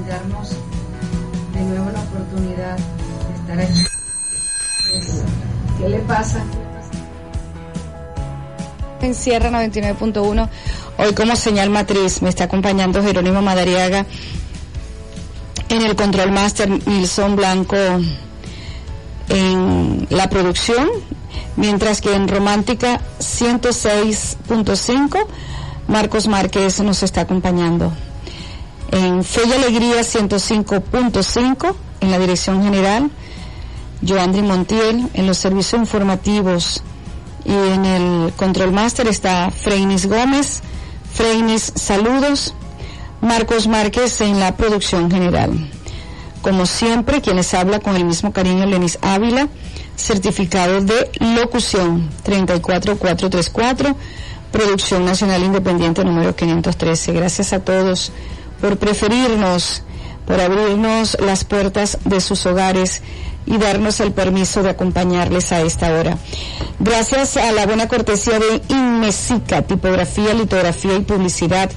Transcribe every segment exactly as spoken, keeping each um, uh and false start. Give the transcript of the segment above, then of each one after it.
y darnos de nuevo la oportunidad de estar aquí. ¿Qué le pasa? En Sierra noventa y nueve punto uno, hoy como señal matriz me está acompañando Jerónimo Madariaga, en el control master Nilson Blanco en la producción, mientras que en Romántica ciento seis punto cinco Marcos Márquez nos está acompañando. En Fe y Alegría ciento cinco punto cinco en la dirección general, Joandri Montiel en los servicios informativos, y en el control master está Freinis Gómez. Freinis, saludos. Marcos Márquez en la producción general. Como siempre, quienes habla con el mismo cariño, Lenis Ávila, certificado de locución treinta y cuatro cuatrocientos treinta y cuatro, Producción Nacional Independiente número quinientos trece. Gracias a todos por preferirnos, por abrirnos las puertas de sus hogares y darnos el permiso de acompañarles a esta hora. Gracias a la buena cortesía de Inmesica, tipografía, litografía y publicidad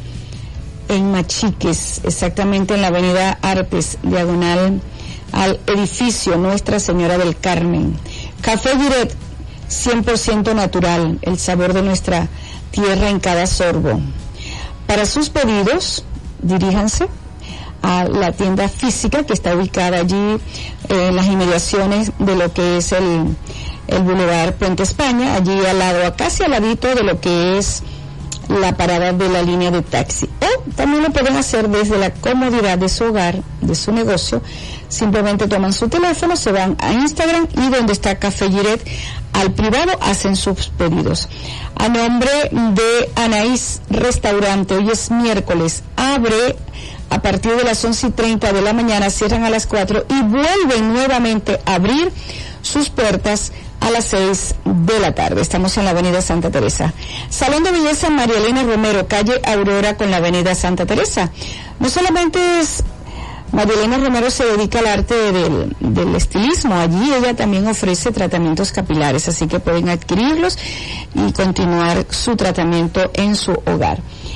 en Machiques, exactamente en la avenida Artes, diagonal al edificio Nuestra Señora del Carmen. Café Duret, cien por ciento natural, el sabor de nuestra tierra en cada sorbo. Para sus pedidos, diríjanse a la tienda física que está ubicada allí eh, en las inmediaciones de lo que es el, el Boulevard Puente España, allí al lado, casi al ladito de lo que es la parada de la línea de taxi. O también lo pueden hacer desde la comodidad de su hogar, de su negocio. Simplemente toman su teléfono, se van a Instagram y donde está Café Giret, al privado, hacen sus pedidos. A nombre de Anaís Restaurante, hoy es miércoles, abre a partir de las once y treinta de la mañana, cierran a las cuatro y vuelven nuevamente a abrir sus puertas a las seis de la tarde. Estamos en la avenida Santa Teresa. Salón de Belleza María Elena Romero, calle Aurora con la avenida Santa Teresa. No solamente es María Elena Romero, se dedica al arte del, del estilismo. Allí ella también ofrece tratamientos capilares, así que pueden adquirirlos y continuar su tratamiento en su hogar.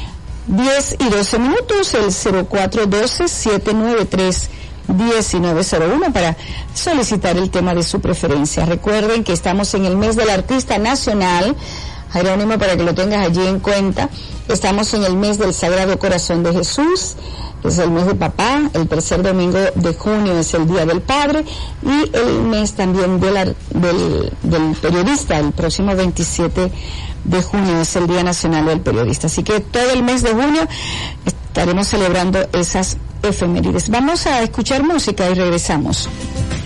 diez y doce minutos, el cero cuatro uno dos, siete nueve tres, uno nueve cero uno para solicitar el tema de su preferencia. Recuerden que estamos en el mes del artista nacional, Jerónimo, para que lo tengas allí en cuenta. Estamos en el mes del Sagrado Corazón de Jesús, es el mes de papá, el tercer domingo de junio es el Día del Padre, y el mes también del, del, del periodista, el próximo veintisiete de junio es el Día Nacional del Periodista. Así que todo el mes de junio estaremos celebrando esas efemérides. Vamos a escuchar música y regresamos.